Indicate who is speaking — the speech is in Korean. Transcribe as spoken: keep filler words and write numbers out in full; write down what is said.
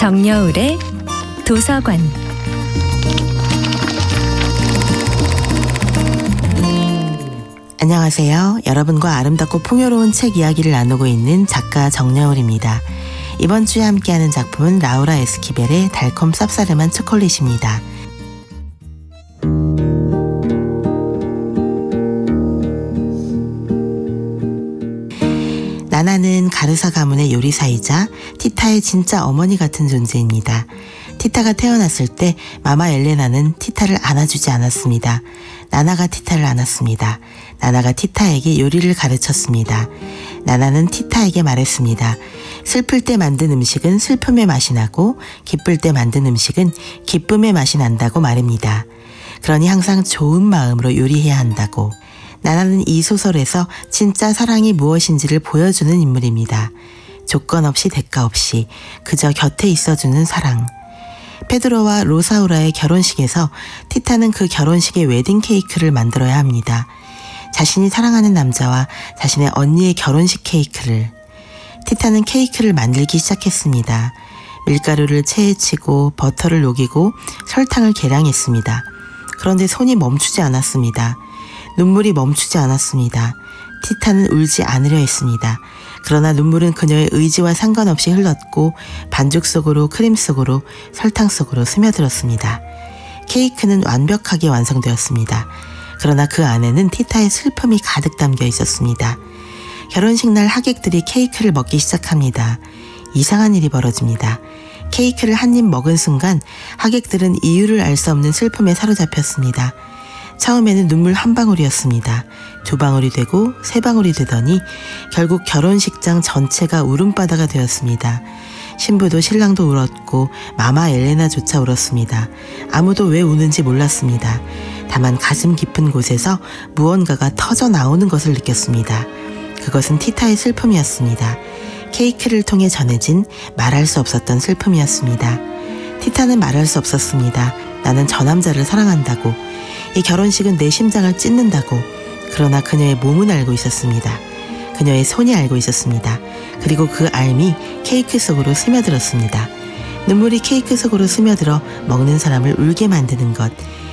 Speaker 1: 정여울의 도서관.
Speaker 2: 안녕하세요. 여러분과 아름답고 풍요로운 책 이야기를 나누고 있는 작가 정여울입니다. 이번 주에 함께하는 작품은 라우라 에스키벨의 달콤 쌉싸름한 초콜릿입니다. 나나는 가르사 가문의 요리사이자 티타의 진짜 어머니 같은 존재입니다. 티타가 태어났을 때 마마 엘레나는 티타를 안아주지 않았습니다. 나나가 티타를 안았습니다. 나나가 티타에게 요리를 가르쳤습니다. 나나는 티타에게 말했습니다. 슬플 때 만든 음식은 슬픔의 맛이 나고 기쁠 때 만든 음식은 기쁨의 맛이 난다고 말입니다. 그러니 항상 좋은 마음으로 요리해야 한다고. 나나는 이 소설에서 진짜 사랑이 무엇인지를 보여주는 인물입니다. 조건 없이 대가 없이 그저 곁에 있어주는 사랑. 페드로와 로사우라의 결혼식에서 티타는 그 결혼식의 웨딩 케이크를 만들어야 합니다. 자신이 사랑하는 남자와 자신의 언니의 결혼식 케이크를. 티타는 케이크를 만들기 시작했습니다. 밀가루를 체에 치고 버터를 녹이고 설탕을 계량했습니다. 그런데 손이 멈추지 않았습니다. 눈물이 멈추지 않았습니다. 티타는 울지 않으려 했습니다. 그러나 눈물은 그녀의 의지와 상관없이 흘렀고 반죽 속으로 크림 속으로 설탕 속으로 스며들었습니다. 케이크는 완벽하게 완성되었습니다. 그러나 그 안에는 티타의 슬픔이 가득 담겨 있었습니다. 결혼식 날 하객들이 케이크를 먹기 시작합니다. 이상한 일이 벌어집니다. 케이크를 한 입 먹은 순간 하객들은 이유를 알 수 없는 슬픔에 사로잡혔습니다. 처음에는 눈물 한 방울이었습니다. 두 방울이 되고 세 방울이 되더니 결국 결혼식장 전체가 울음바다가 되었습니다. 신부도 신랑도 울었고 마마 엘레나조차 울었습니다. 아무도 왜 우는지 몰랐습니다. 다만 가슴 깊은 곳에서 무언가가 터져 나오는 것을 느꼈습니다. 그것은 티타의 슬픔이었습니다. 케이크를 통해 전해진 말할 수 없었던 슬픔이었습니다. 티타는 말할 수 없었습니다. 나는 저 남자를 사랑한다고. 이 결혼식은 내 심장을 찢는다고. 그러나 그녀의 몸은 알고 있었습니다. 그녀의 손이 알고 있었습니다. 그리고 그 알미 케이크 속으로 스며들었습니다. 눈물이 케이크 속으로 스며들어 먹는 사람을 울게 만드는 것.